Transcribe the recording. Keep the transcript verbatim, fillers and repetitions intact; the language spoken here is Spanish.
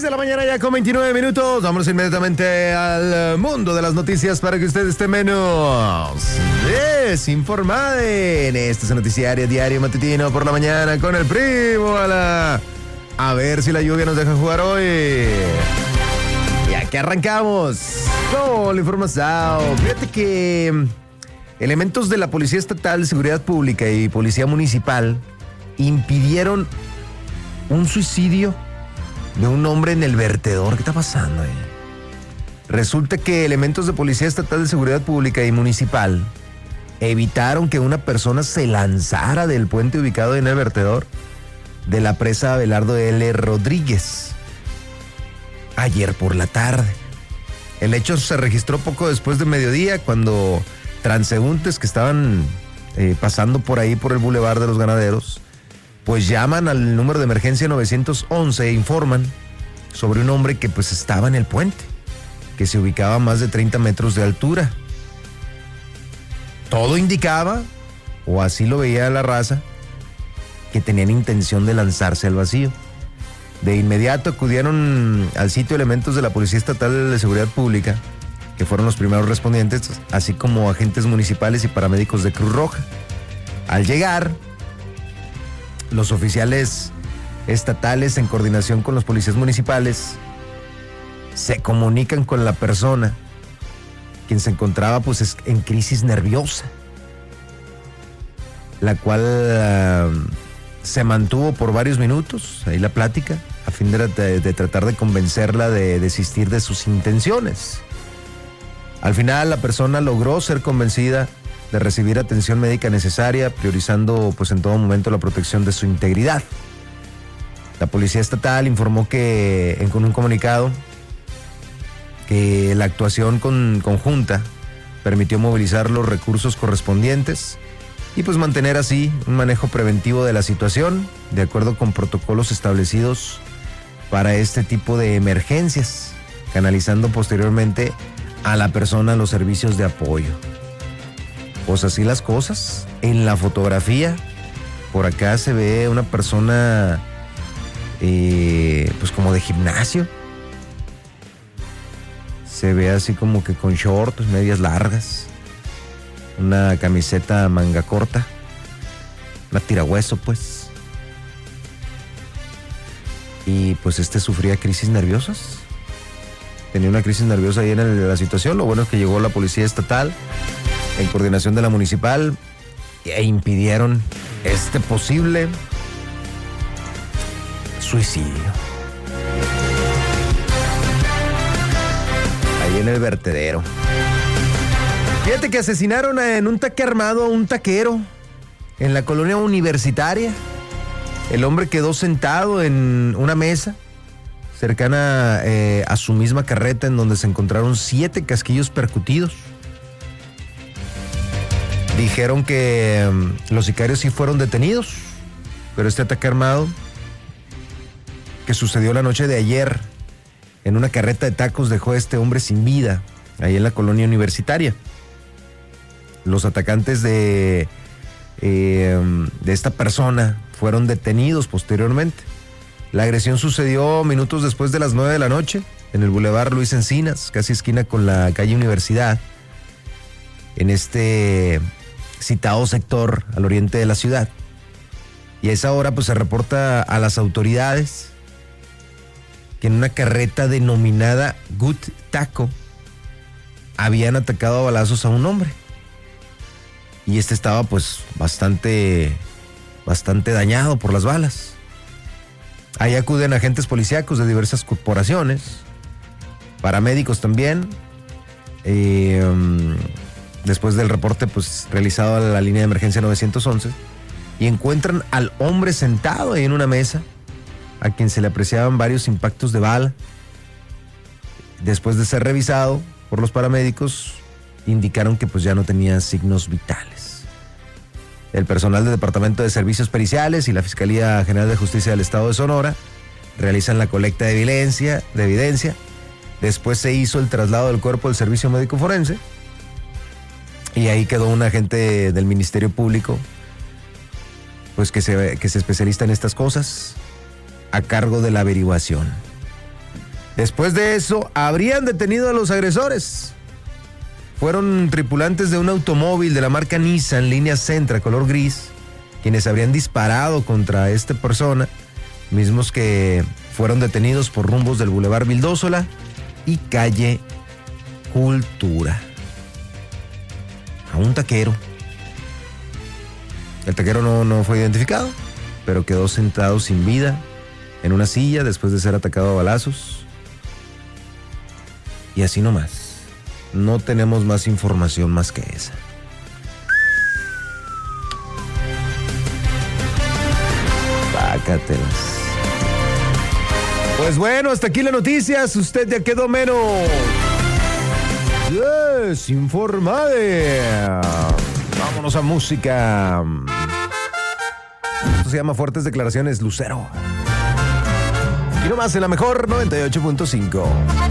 de la mañana ya con veintinueve minutos. Vamos inmediatamente al mundo de las noticias para que usted esté menos desinformado. Este es el noticiario diario matutino por la mañana con el primo a la... A ver si la lluvia nos deja jugar hoy. Y aquí arrancamos con la información. Fíjate que elementos de la Policía Estatal de Seguridad Pública y Policía Municipal impidieron un suicidio de un hombre en el vertedor. ¿Qué está pasando ahí? Resulta que elementos de Policía Estatal de Seguridad Pública y Municipal evitaron que una persona se lanzara del puente ubicado en el vertedor de la presa Abelardo L. Rodríguez ayer por la tarde. El hecho se registró poco después de mediodía, cuando transeúntes que estaban eh, pasando por ahí por el Boulevard de los Ganaderos pues llaman al número de emergencia nueve once e informan sobre un hombre que pues estaba en el puente, que se ubicaba a más de treinta metros de altura. Todo indicaba, o así lo veía la raza, que tenían intención de lanzarse al vacío. De inmediato acudieron al sitio elementos de la Policía Estatal de Seguridad Pública, que fueron los primeros respondientes, así como agentes municipales y paramédicos de Cruz Roja. Al llegar, los oficiales estatales, en coordinación con los policías municipales, se comunican con la persona, quien se encontraba pues en crisis nerviosa, la cual uh, se mantuvo por varios minutos, ahí la plática, a fin de, de, de tratar de convencerla de desistir de sus intenciones. Al final la persona logró ser convencida de recibir atención médica necesaria, priorizando pues en todo momento la protección de su integridad. La Policía Estatal informó que en con un comunicado que la actuación con, conjunta permitió movilizar los recursos correspondientes y pues mantener así un manejo preventivo de la situación, de acuerdo con protocolos establecidos para este tipo de emergencias, canalizando posteriormente a la persona a los servicios de apoyo. Pues así las cosas. En la fotografía, por acá se ve una persona eh, pues como de gimnasio. Se ve así como que con shorts, medias largas, una camiseta manga corta, una tirahueso pues. Y pues este sufría crisis nerviosas. Tenía una crisis nerviosa ahí en el, la situación. Lo bueno es que llegó la Policía Estatal en coordinación de la municipal e impidieron este posible suicidio ahí en el vertedero. Fíjate que asesinaron en un taque armado a un taquero en la colonia Universitaria. El hombre quedó sentado en una mesa cercana eh, a su misma carreta, en donde se encontraron siete casquillos percutidos. Dijeron que um, los sicarios sí fueron detenidos, pero este ataque armado que sucedió la noche de ayer en una carreta de tacos dejó a este hombre sin vida, ahí en la colonia Universitaria. Los atacantes de, eh, de esta persona fueron detenidos posteriormente. La agresión sucedió minutos después de las nueve de la noche en el Boulevard Luis Encinas, casi esquina con la calle Universidad, en este citado sector al oriente de la ciudad. Y a esa hora pues se reporta a las autoridades que en una carreta denominada Good Taco habían atacado a balazos a un hombre. Y este estaba pues bastante, bastante dañado por las balas. Ahí acuden agentes policíacos de diversas corporaciones, paramédicos también. Eh, um, después del reporte pues realizado a la línea de emergencia nueve once, y encuentran al hombre sentado ahí en una mesa, a quien se le apreciaban varios impactos de bala. Después de ser revisado por los paramédicos, indicaron que pues ya no tenía signos vitales. El personal del Departamento de Servicios Periciales y la Fiscalía General de Justicia del Estado de Sonora realizan la colecta de evidencia, de evidencia. Después se hizo el traslado del cuerpo del Servicio Médico Forense y ahí quedó un agente del Ministerio Público, pues que se, que se especializa en estas cosas, a cargo de la averiguación. Después de eso, habrían detenido a los agresores. Fueron tripulantes de un automóvil de la marca Nissan, línea Sentra, color gris, quienes habrían disparado contra esta persona, mismos que fueron detenidos por rumbos del Boulevard Vildósola y calle Cultura. A un taquero. El taquero no, no fue identificado, pero quedó sentado sin vida en una silla después de ser atacado a balazos. Y así nomás. No tenemos más información más que esa. Pácatelas. Pues bueno, hasta aquí las noticias. Usted ya quedó menos desinformado. Vámonos a música. Esto se llama Fuertes Declaraciones, Lucero. Y nomás en la mejor noventa y ocho punto cinco.